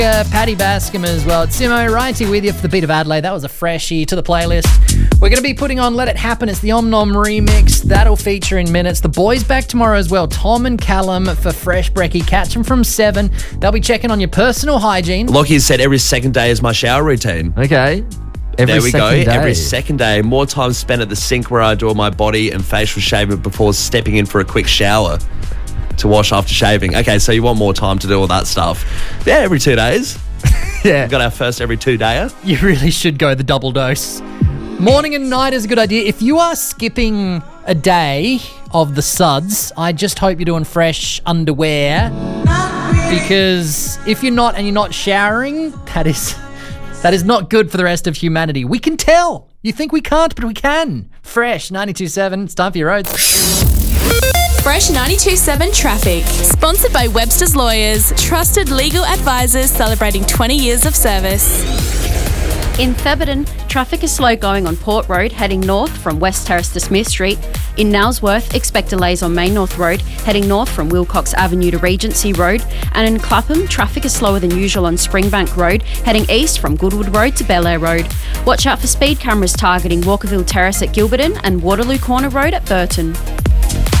Paddy Bascom as well. It's Simo Righty with you for the beat of Adelaide. That was a freshie to the playlist. We're going to be putting on Let It Happen. It's the Om Nom remix. That'll feature in minutes. The boys back tomorrow as well. Tom and Callum for Fresh Brekkie. Catch them from 7. They'll be checking on your personal hygiene. Lockie said every second day is my shower routine. Okay. There we go. Every second day. More time spent at the sink where I do all my body and facial shaving before stepping in for a quick shower to wash after shaving. Okay, so you want more time to do all that stuff. Yeah, every 2 days. Yeah. We've got our first every 2-dayer. You really should go the double dose. Morning and night is a good idea. If you are skipping a day of the suds, I just hope you're doing fresh underwear. Because if you're not and you're not showering, that is not good for the rest of humanity. We can tell. You think we can't, but we can. Fresh 92.7. It's time for your roads. Fresh 92.7 Traffic. Sponsored by Webster's Lawyers. Trusted legal advisors celebrating 20 years of service. In Theberton, traffic is slow going on Port Road heading north from West Terrace to Smith Street. In Nailsworth, expect delays on Main North Road heading north from Wilcox Avenue to Regency Road. And in Clapham, traffic is slower than usual on Springbank Road heading east from Goodwood Road to Bel Air Road. Watch out for speed cameras targeting Walkerville Terrace at Gilberton and Waterloo Corner Road at Burton.